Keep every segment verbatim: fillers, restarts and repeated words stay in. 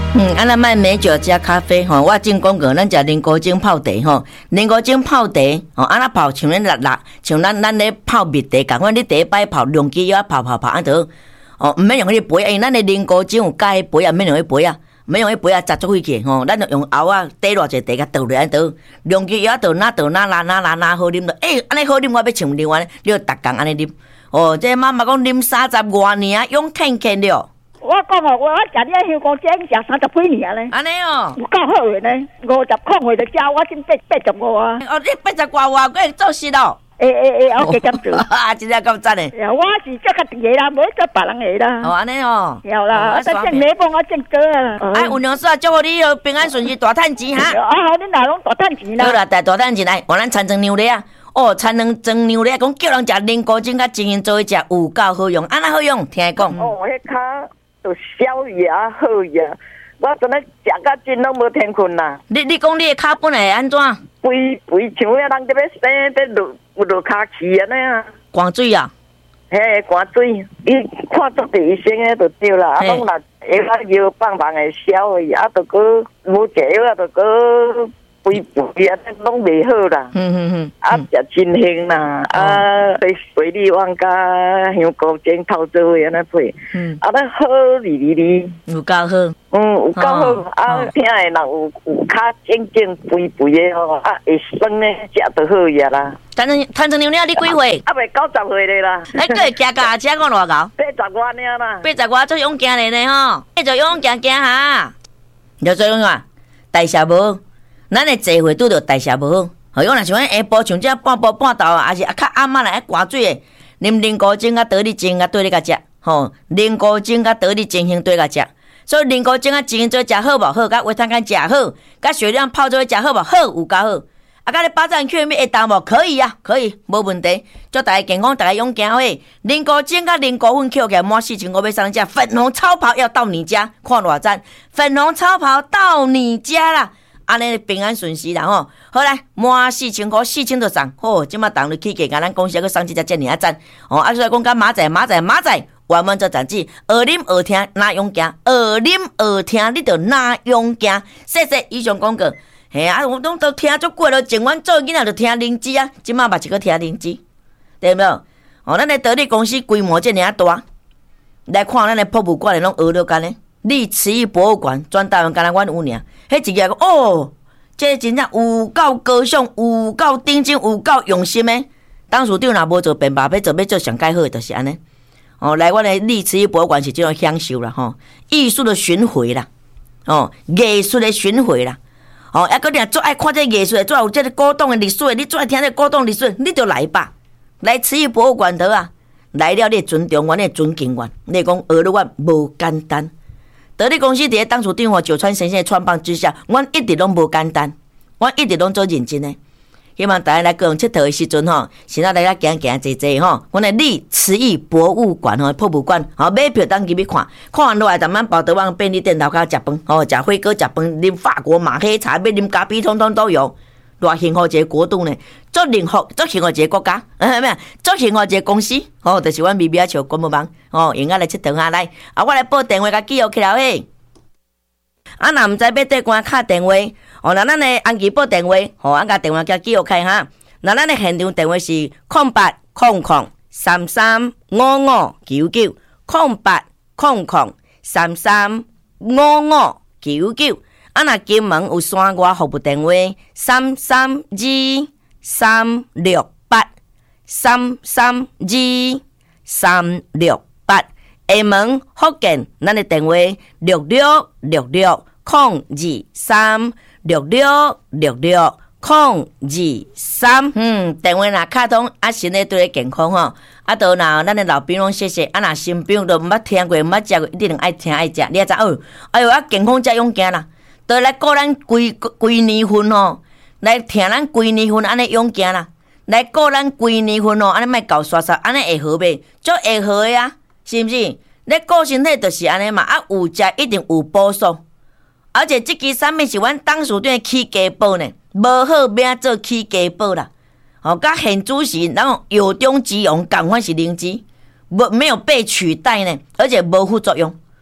嗯，啊，咱卖美酒加咖啡吼，我正讲过，咱食菱膏精泡茶吼，菱膏精泡茶吼，安那泡像咱辣辣，像咱咱咧泡蜜茶，共款你第一摆泡两支药泡泡泡安得，哦，毋免用迄个杯，因为咱的菱膏精有加迄杯啊，毋免用迄杯啊，毋免用迄杯啊，砸足费去吼，咱就用熬啊，滴偌济茶甲倒落安得，两支药倒哪倒哪拉哪拉哪好啉的，诶，安尼好啉我要像另外，你要逐工安尼啉，哦，这妈妈讲啉三十外年啊，勇啃啃了。 我讲哦，我食你香港煎食三十几年咧， 安尼哦， 有够好诶呢。五十块货就食，我真八八十五啊。 哦，你八十外外个做事咯？ 诶诶诶，我加减做。 啊，真正够赞诶！ 我是做家己诶啦，无做别人诶啦。 哦，安尼哦。 有啦，我正美帮我正做啊。 哎，有娘说祝福你平安顺利，大赚钱哈。 啊，好，你哪拢大赚钱啦？ 好啦，大大赚钱来，换咱餐装牛肉啊。哦，餐装装牛肉，讲叫人食菱膏精甲精英做一食，有够好用，安那好用？听讲。 哦，迄骹。就消牙好牙，我真诶食甲真拢无天困啦。 你你讲你诶骹本来安怎？ 肥肥像遐人伫要生伫落有落骹气安尼啊。 寒水啊？ 嘿，寒水，伊看足地医生诶就对啦，啊，拢若药啊药棒棒会消诶，啊，著搁无食药啊，著搁。肥肥啊，拢袂好啦。嗯嗯嗯。啊，食真香啦。啊，对水里旺甲香菇精泡做伙安尼配。嗯。啊，咱好哩哩哩。 有够好。 嗯，有够好。啊，听诶人有有较正正肥肥诶吼，啊，会酸诶，食着好呀啦。 摊成摊成牛肉，你几岁？ 啊，袂九十岁咧啦。 哎，佫会行驾车讲偌高？ 八十外尔啦。 八十外做勇行咧呢吼，继续勇行行哈。你做勇啊？代谢无？咱的坐会拄着代谢无好，好用若像下晡像这半晡半昼啊，也是啊较暗仔来爱寒水的，啉菱膏精啊、得力精啊对你甲食，吼，菱膏精啊、得力精行对甲食，所以菱膏精啊、精做食好无好，甲维他干食好，甲血量泡做食好无好，有够好。啊，甲你巴掌去面会当无？可以啊，可以，无问题。祝大家健康，大家勇行嘿。菱膏精甲菱膏粉扣起来满四千五百三只，粉红超跑要到你家，看偌赞！粉红超跑到你家啦！安尼平安顺遂啦吼，好来满四千块，四千就送，好，即马当你起价，甲咱公司个送一只遮尔啊赞，哦，啊，所以讲甲马仔马仔马仔，原本做赞子，学啉学听哪勇行，学啉学听你着哪勇行，谢谢以上广告，嘿啊，我拢都听足过了，前阮做囡仔就听灵芝啊，即马嘛是个听灵芝，对无？哦，咱的得力公司规模遮尔大，来看咱的博物馆的拢学了干呢。历慈义博物馆，全台湾敢若阮有尔，迄一个哦，这真正有够高尚，有够顶真，有够用心的。当属长若无做变吧，要做要做上介好的，就是安尼。哦，来阮的历慈义博物馆是这种享受啦，吼，艺术的巡回啦，哦，艺术的巡回啦，哦，还搁你最爱看这艺术的，最有这个古董的历史的，你最爱听这古董历史，你就来吧，来慈义博物馆得啊，来了你尊重阮，你尊敬阮，你讲学了阮无简单。得力公司伫当初对我九川先生的创办之下，阮一直拢无简单，阮一直拢做认真的。希望大家来高雄佚佗的时阵吼，先让大家行行坐坐吼。阮的历慈义博物馆吼，博物馆吼买票当入去看，看完落来咱们包得往便利店头骹食饭，吼食火锅食饭，啉法国马黑茶，要啉咖啡，通通都有。偌幸福一个国度呢，足幸福，足幸福一个国家，哎咩？足幸福一个公司，吼，就是阮咪咪啊笑关无忙，吼，用啊来佚佗下来，啊，我来报电话甲记录起来嘿。啊，若毋知要对官敲电话，哦，那咱的安琪报电话，吼，啊，甲电话甲记录开哈。那咱的现场电话是空八空空三三五五九九，空八空空三三五五九九。啊，若金门有山外服务电话三三二三六八三三二三六八，厦门福建咱的电话六六六六空二三六六六六空二三。嗯，电话若卡通啊，身体对健康吼，啊，都若咱的老兵拢谢谢，啊，若新兵都毋捌听过，毋捌食过，一定爱听爱食，你也知哦。哎呦，啊，健康才勇行啦。都来过咱规规年份吼，来听咱规年份安尼勇行啦，来过咱规年份吼，安尼莫搞刷刷，安尼会好袂？足会好的啊，是毋是？你顾身体就是安尼嘛，啊有食一定有补偿，而且即支产品是阮董事长的起家宝呢，无好免做起家宝啦。哦，甲现主席然后有中之用，共款是灵芝，无没有被取代呢，而且无副作用。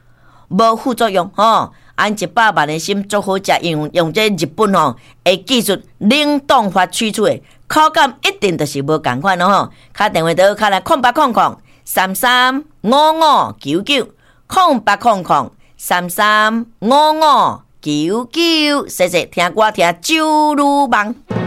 无副作用吼。安一百万的心做好食，用用这日本吼的技术冷冻法取出的，口感一定就是无共款咯吼。打电话到卡来空八空空三三五五九九空八空空三三五五九九，谢谢听歌听酒如梦。